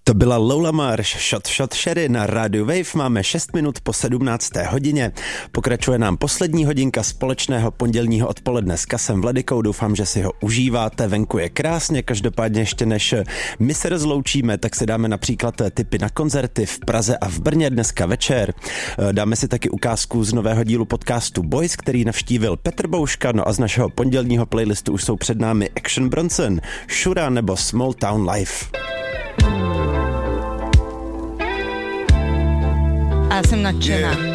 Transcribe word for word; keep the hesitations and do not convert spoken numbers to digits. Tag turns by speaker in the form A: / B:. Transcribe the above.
A: To byla Lola Marsh, Shot Shot Sherry na rádiu Wave. Máme šest minut po sedmnácté hodině. Pokračuje nám poslední hodinka společného pondělního odpoledne s Kasem Vladykou. Doufám, že si ho užíváte. Venku je krásně. Každopádně ještě než my se rozloučíme, tak si dáme například tipy na koncerty v Praze a v Brně dneska večer. Dáme si taky ukázku z nového dílu podcastu Boys, který navštívil Petr Bouška. No a z našeho pondělního playlistu už jsou před námi Action Bronson, Shura nebo Small Town Life.
B: A já jsem nadšená.